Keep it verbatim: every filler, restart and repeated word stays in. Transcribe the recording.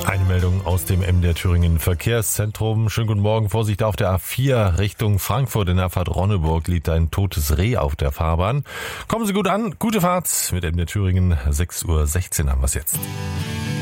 Eine Meldung aus dem M D R Thüringen Verkehrszentrum. Schönen guten Morgen. Vorsicht auf der A vier Richtung Frankfurt. In der Fahrt Ronneburg liegt ein totes Reh auf der Fahrbahn. Kommen Sie gut an. Gute Fahrt mit M D R Thüringen. sechs Uhr sechzehn haben wir es jetzt.